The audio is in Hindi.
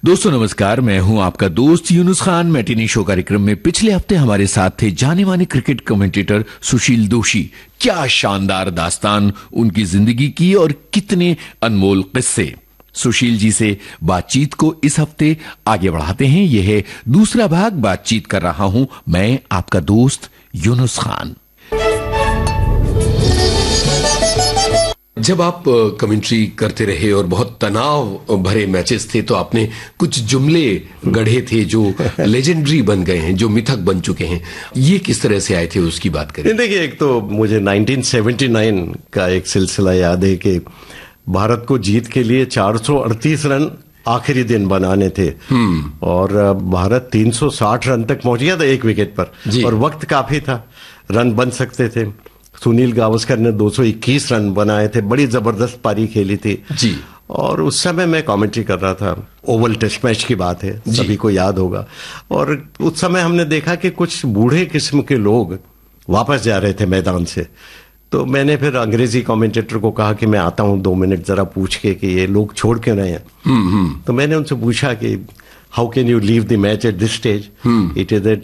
दोस्तों नमस्कार, मैं हूं आपका दोस्त यूनुस खान। मैटिनी शो कार्यक्रम में पिछले हफ्ते हमारे साथ थे जाने माने क्रिकेट कमेंटेटर सुशील दोषी। क्या शानदार दास्तान उनकी जिंदगी की और कितने अनमोल किस्से। सुशील जी से बातचीत को इस हफ्ते आगे बढ़ाते हैं। यह है दूसरा भाग। बातचीत कर रहा हूं मैं आपका दोस्त यूनुस खान। जब आप कमेंट्री करते रहे और बहुत तनाव भरे मैचेस थे, तो आपने कुछ जुमले गढ़े थे जो लेजेंडरी बन गए हैं, जो मिथक बन चुके हैं। ये किस तरह से आए थे, उसकी बात करें। देखिए, एक तो मुझे 1979 का एक सिलसिला याद है कि भारत को जीत के लिए 438 रन आखिरी दिन बनाने थे और भारत 360 रन तक पहुंच गया था एक विकेट पर, और वक्त काफी था, रन बन सकते थे। सुनील गावस्कर ने 221 रन बनाए थे, बड़ी जबरदस्त पारी खेली थी जी। और उस समय मैं कमेंट्री कर रहा था, ओवल टेस्ट मैच की बात है, सभी को याद होगा। और उस समय हमने देखा कि कुछ बूढ़े किस्म के लोग वापस जा रहे थे मैदान से। तो मैंने फिर अंग्रेजी कमेंटेटर को कहा कि मैं आता हूं 2 मिनट जरा पूछ के कि ये लोग छोड़ क्यों रहे हैं। तो मैंने उनसे पूछा कि how can you leave the match at this stage, it is